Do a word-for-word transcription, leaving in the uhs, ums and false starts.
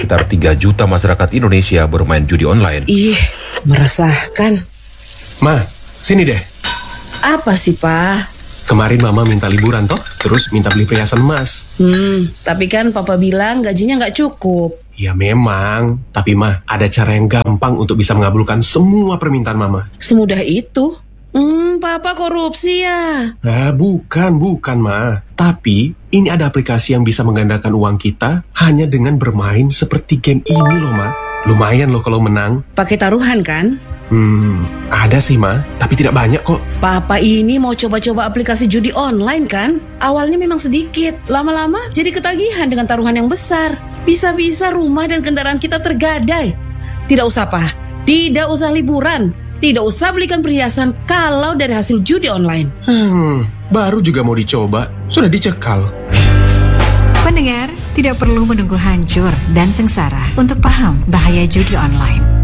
sekitar tiga juta masyarakat Indonesia bermain judi online. Ih, meresahkan. Ma, sini deh. Apa sih, Pak? Kemarin Mama minta liburan toh, terus minta beli perhiasan emas. Hmm, tapi kan Papa bilang gajinya nggak cukup. Ya memang, tapi Ma, ada cara yang gampang untuk bisa mengabulkan semua permintaan Mama. Semudah itu? Hmm, Papa korupsi ya? Ah, bukan, bukan Ma. Tapi, ini ada aplikasi yang bisa menggandakan uang kita hanya dengan bermain seperti game ini loh Ma. Lumayan loh kalau menang. Pakai taruhan kan? Hmm, ada sih Ma, tapi tidak banyak kok. Papa ini mau coba-coba aplikasi judi online kan? Awalnya memang sedikit, lama-lama jadi ketagihan dengan taruhan yang besar. Bisa-bisa rumah dan kendaraan kita tergadai. Tidak usah Pak, tidak usah liburan, tidak usah belikan perhiasan kalau dari hasil judi online. Hmm, baru juga mau dicoba, sudah dicekal. Pendengar, tidak perlu menunggu hancur dan sengsara untuk paham bahaya judi online.